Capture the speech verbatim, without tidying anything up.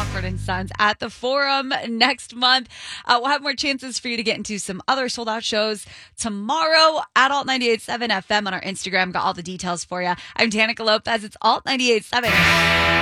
Crawford and Sons at the Forum next month. Uh, we'll have more chances for you to get into some other sold out shows tomorrow at Alt ninety-eight point seven F M on our Instagram. Got all the details for you. I'm Danica Lopez. It's Alt ninety-eight point seven.